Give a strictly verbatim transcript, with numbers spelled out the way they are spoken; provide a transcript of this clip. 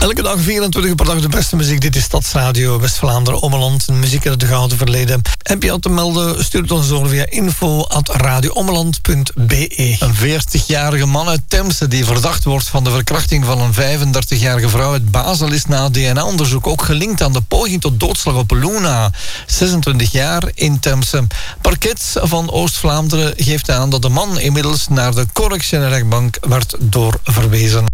Elke dag vierentwintig uur per dag de beste muziek. Dit is Stadsradio West-Vlaanderen, Ommeland. Muziek uit het gouden verleden. Heb je al te melden? Stuur het ons door via info at radioommeland punt be. Een veertigjarige man uit Temse die verdacht wordt van de verkrachting van een vijfendertigjarige vrouw uit Basel is na D N A-onderzoek ook gelinkt aan de poging tot doodslag op Luna. zesentwintig jaar in Temse. Parket van Oost-Vlaanderen geeft aan dat de man inmiddels naar de correctionele rechtbank werd doorverwezen.